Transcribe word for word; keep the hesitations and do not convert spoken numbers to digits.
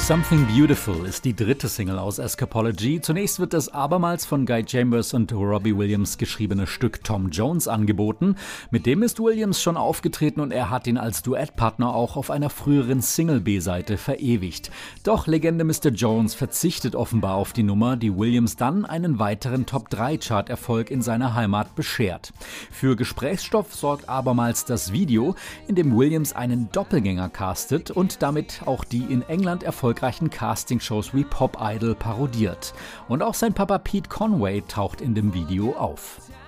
Something Beautiful ist die dritte Single aus Escapology. Zunächst wird das abermals von Guy Chambers und Robbie Williams geschriebene Stück Tom Jones angeboten. Mit dem ist Williams schon aufgetreten und er hat ihn als Duettpartner auch auf einer früheren Single-B-Seite verewigt. Doch Legende Mister Jones verzichtet offenbar auf die Nummer, die Williams dann einen weiteren Top drei Chart-Erfolg in seiner Heimat beschert. Für Gesprächsstoff sorgt abermals das Video, in dem Williams einen Doppelgänger castet und damit auch die in England erfolgreichen Castingshows wie Pop Idol parodiert. Und auch sein Papa Pete Conway taucht in dem Video auf.